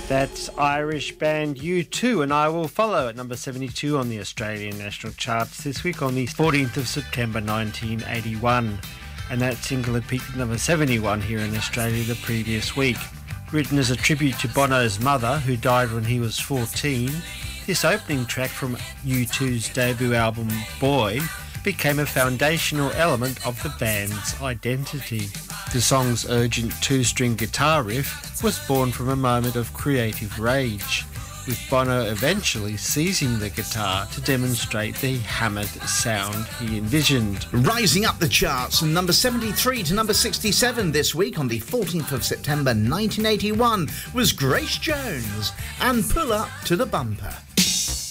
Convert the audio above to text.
That's Irish band U2, and I Will Follow at number 72 on the Australian national charts this week on the 14th of September 1981. And that single had peaked at number 71 here in Australia the previous week. Written as a tribute to Bono's mother, who died when he was 14, this opening track from U2's debut album Boy became a foundational element of the band's identity. The song's urgent two-string guitar riff was born from a moment of creative rage, with Bono eventually seizing the guitar to demonstrate the hammered sound he envisioned. Rising up the charts from number 73 to number 67 this week on the 14th of September 1981 was Grace Jones and Pull Up to the Bumper.